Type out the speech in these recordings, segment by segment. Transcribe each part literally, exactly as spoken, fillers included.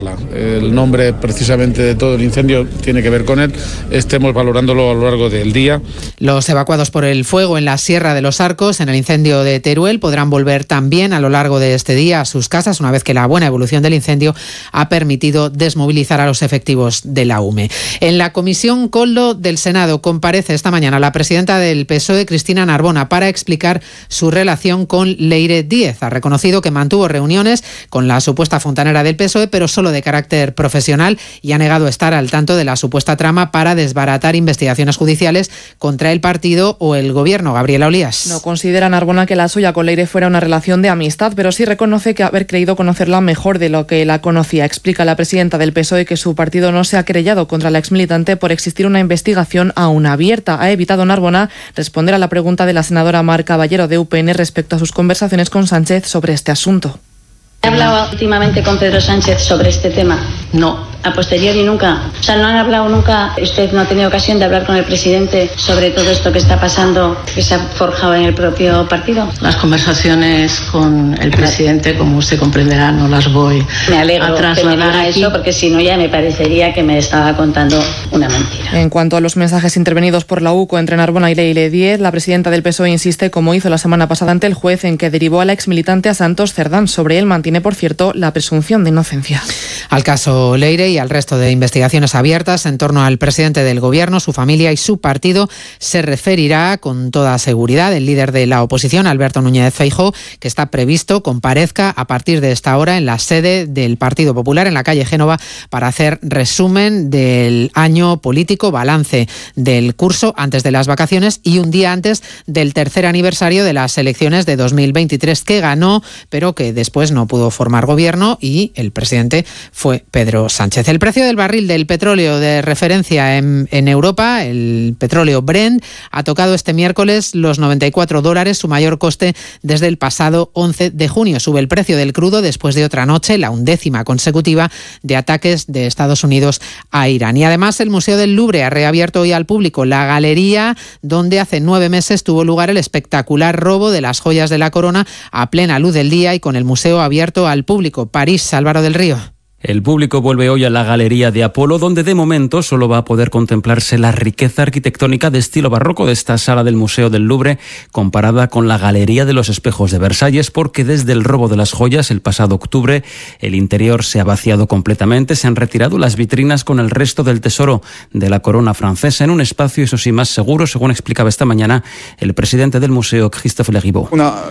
El nombre precisamente de todo el incendio tiene que ver con él, estemos valorándolo a lo largo del día. Los evacuados por el fuego en la Sierra de los Arcos, en el incendio de Teruel, podrán volver también a lo largo de este día a sus casas, una vez que la buena evolución del incendio ha permitido desmovilizar a los efectivos de la U M E. En la Comisión Koldo del Senado comparece esta mañana la presidenta del P S O E, Cristina Narbona, para explicar su relación con Leire Díez. Ha reconocido que mantuvo reuniones con la supuesta fontanera del P S O E, pero solo de carácter profesional, y ha negado estar al tanto de la supuesta trama para desbaratar investigaciones judiciales contra el partido o el gobierno. Gabriela Olías. No considera Narbona que la suya con Leire fuera una relación de amistad, pero sí reconoce que haber creído conocerla mejor de lo que la conocía. Explica la presidenta del P S O E que su partido no se ha querellado contra la exmilitante por existir una investigación aún abierta. Ha evitado Narbona responder a la pregunta de la senadora Mar Caballero de U P N respecto a sus conversaciones con Sánchez sobre este asunto. ¿Ha hablado últimamente con Pedro Sánchez sobre este tema? No. ¿A posteriori nunca? O sea, ¿no han hablado nunca? ¿Usted no ha tenido ocasión de hablar con el presidente sobre todo esto que está pasando, que se ha forjado en el propio partido? Las conversaciones con el presidente, como usted comprenderá, no las voy me alegro a trasladar que me diga aquí. Eso, porque si no ya me parecería que me estaba contando una mentira. En cuanto a los mensajes intervenidos por la U C O entre Narbona y Leire Díez, la presidenta del P S O E insiste, como hizo la semana pasada ante el juez, en que derivó a la exmilitante a Santos Cerdán. Sobre él mantiene, por cierto, la presunción de inocencia. Al caso Leire y al resto de investigaciones abiertas en torno al presidente del Gobierno, su familia y su partido se referirá con toda seguridad el líder de la oposición, Alberto Núñez Feijóo, que está previsto comparezca a partir de esta hora en la sede del Partido Popular en la calle Génova para hacer resumen del año político, balance del curso antes de las vacaciones y un día antes del tercer aniversario de las elecciones de dos mil veintitrés, que ganó, pero que después no pudo formar gobierno, y el presidente fue Pedro Sánchez. El precio del barril del petróleo de referencia en, en Europa, el petróleo Brent, ha tocado este miércoles los noventa y cuatro dólares, su mayor coste desde el pasado once de junio. Sube el precio del crudo después de otra noche, la undécima consecutiva, de ataques de Estados Unidos a Irán. Y además el Museo del Louvre ha reabierto hoy al público la galería donde hace nueve meses tuvo lugar el espectacular robo de las joyas de la corona a plena luz del día y con el museo abierto al público. París, Álvaro del Río. El público vuelve hoy a la Galería de Apolo, donde de momento solo va a poder contemplarse la riqueza arquitectónica de estilo barroco de esta sala del Museo del Louvre, comparada con la Galería de los Espejos de Versalles, porque desde el robo de las joyas el pasado octubre el interior se ha vaciado completamente, se han retirado las vitrinas con el resto del tesoro de la corona francesa en un espacio, eso sí, más seguro, según explicaba esta mañana el presidente del museo, Christophe Leguibot.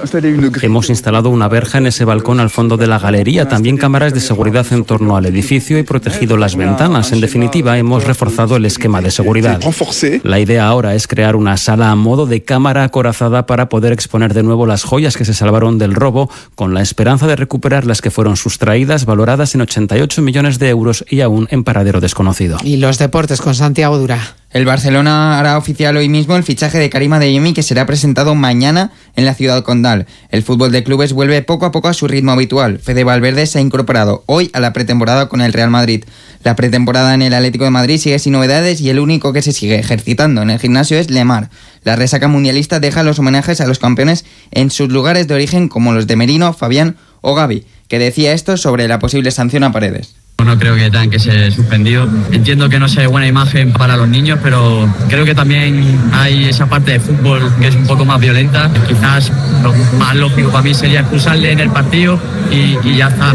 Hemos instalado una verja en ese balcón al fondo de la galería, también cámaras de seguridad en torno al edificio y protegido las ventanas. En definitiva, hemos reforzado el esquema de seguridad. La idea ahora es crear una sala a modo de cámara acorazada para poder exponer de nuevo las joyas que se salvaron del robo, con la esperanza de recuperar las que fueron sustraídas, valoradas en ochenta y ocho millones de euros y aún en paradero desconocido. Y los deportes con Santiago Dura. El Barcelona hará oficial hoy mismo el fichaje de Karim Adeyemi, que será presentado mañana en la ciudad condal. El fútbol de clubes vuelve poco a poco a su ritmo habitual. Fede Valverde se ha incorporado hoy a la pretemporada con el Real Madrid. La pretemporada en el Atlético de Madrid sigue sin novedades y el único que se sigue ejercitando en el gimnasio es Lemar. La resaca mundialista deja los homenajes a los campeones en sus lugares de origen, como los de Merino, Fabián o Gavi, que decía esto sobre la posible sanción a Paredes. No creo que tengan que ser suspendidos. Entiendo que no sea buena imagen para los niños, pero creo que también hay esa parte de fútbol que es un poco más violenta. Quizás lo más lógico para mí sería expulsarle en el partido y, y ya está.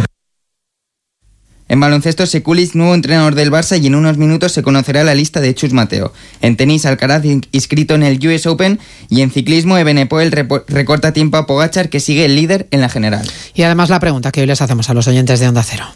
En baloncesto, Sekulic, nuevo entrenador del Barça, y en unos minutos se conocerá la lista de Chus Mateo. En tenis, Alcaraz inscrito en el U S Open, y en ciclismo, Evenepoel recorta tiempo a Pogačar, que sigue el líder en la general. Y además la pregunta que hoy les hacemos a los oyentes de Onda Cero.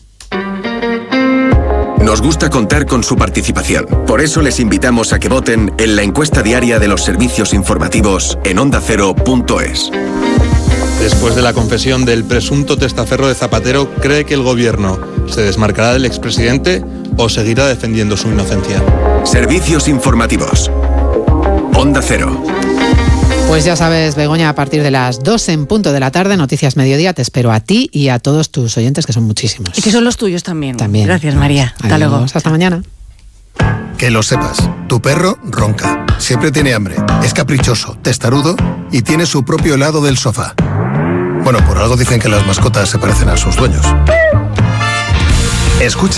Nos gusta contar con su participación. Por eso les invitamos a que voten en la encuesta diaria de los servicios informativos en onda cero punto es. Después de la confesión del presunto testaferro de Zapatero, ¿cree que el gobierno se desmarcará del expresidente o seguirá defendiendo su inocencia? Servicios informativos. Onda Cero. Pues ya sabes, Begoña, a partir de las dos en punto de la tarde, Noticias Mediodía, te espero a ti y a todos tus oyentes, que son muchísimos. Y que son los tuyos también. También. Gracias, María. Hasta Adiós, luego. Hasta mañana. Que lo sepas, tu perro ronca, siempre tiene hambre, es caprichoso, testarudo y tiene su propio helado del sofá. Bueno, por algo dicen que las mascotas se parecen a sus dueños. Escucha